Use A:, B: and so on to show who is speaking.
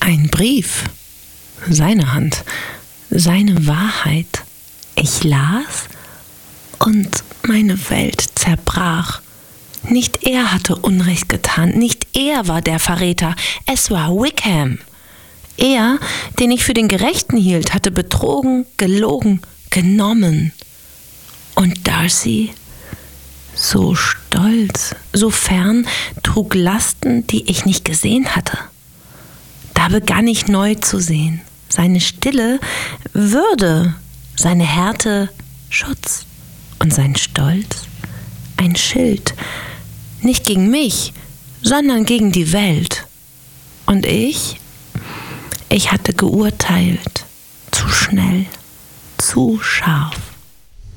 A: Ein Brief. Seine Hand. Seine Wahrheit. Ich las und meine Welt zerbrach. Nicht er hatte Unrecht getan, nicht er war der Verräter, es war Wickham. Er, den ich für den Gerechten hielt, hatte betrogen, gelogen, genommen. Und Darcy, so stolz, so fern, trug Lasten, die ich nicht gesehen hatte. Da begann ich neu zu sehen. Seine Stille Würde, seine Härte Schutz und sein Stolz ein Schild, nicht gegen mich, sondern gegen die Welt. Und ich hatte geurteilt, zu schnell, zu scharf.